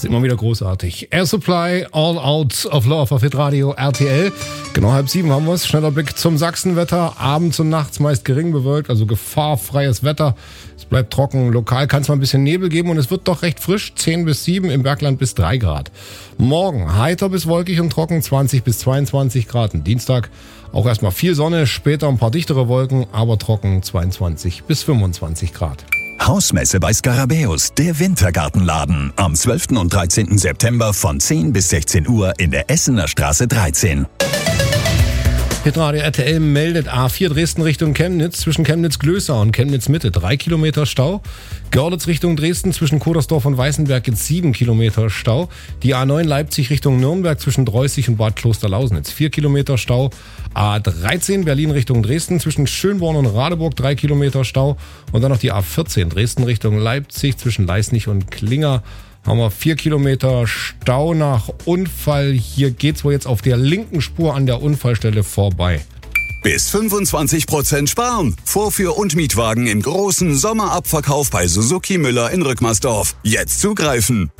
immer wieder großartig. Air Supply, All Out of Love auf Hitradio RTL. Genau 6:30 haben wir es. Schneller Blick zum Sachsenwetter. Abends und nachts meist gering bewölkt, also gefahrfreies Wetter. Es bleibt trocken. Lokal kann es mal ein bisschen Nebel geben und es wird doch recht frisch. 10 bis 7, im Bergland bis 3 Grad. Morgen heiter bis wolkig und trocken, 20 bis 22 Grad. Und Dienstag auch erstmal viel Sonne, später ein paar dichtere Wolken, aber trocken, 22 bis 25 Grad. Hausmesse bei Skarabäus, der Wintergartenladen. Am 12. und 13. September von 10 bis 16 Uhr in der Essener Straße 13. Hitradio RTL meldet A4 Dresden Richtung Chemnitz, zwischen Chemnitz-Glößau und Chemnitz-Mitte 3 Kilometer Stau. Görlitz Richtung Dresden, zwischen Kodersdorf und Weißenberg jetzt 7 Kilometer Stau. Die A9 Leipzig Richtung Nürnberg zwischen Dreußig und Bad Klosterlausnitz 4 Kilometer Stau. A13 Berlin Richtung Dresden, zwischen Schönborn und Radeburg 3 Kilometer Stau. Und dann noch die A14 Dresden Richtung Leipzig, zwischen Leisnig und Klinger haben wir 4 Kilometer Stau nach Unfall. Hier geht's wohl jetzt auf der linken Spur an der Unfallstelle vorbei. Bis 25% sparen. Vorführ- und Mietwagen im großen Sommerabverkauf bei Suzuki Müller in Rückmersdorf. Jetzt zugreifen.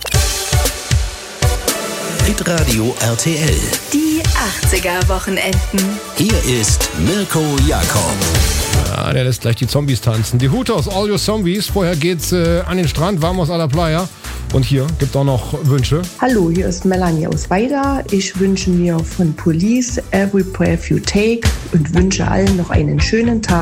Hitradio RTL. Die 80er-Wochenenden. Hier ist Mirko Jakob. Ja, der lässt gleich die Zombies tanzen. Die Hooters, All Your Zombies. Vorher geht's an den Strand, Vamos a la Playa. Und hier gibt auch noch Wünsche. Hallo, hier ist Melanie aus Weida. Ich wünsche mir von Police Every Breath You Take und wünsche allen noch einen schönen Tag.